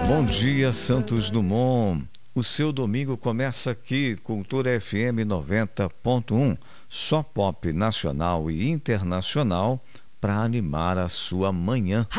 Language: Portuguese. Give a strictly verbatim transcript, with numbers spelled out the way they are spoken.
Bom dia, Santos Dumont. O seu domingo começa aqui, Cultura F M noventa ponto um, só pop nacional e internacional para animar a sua manhã.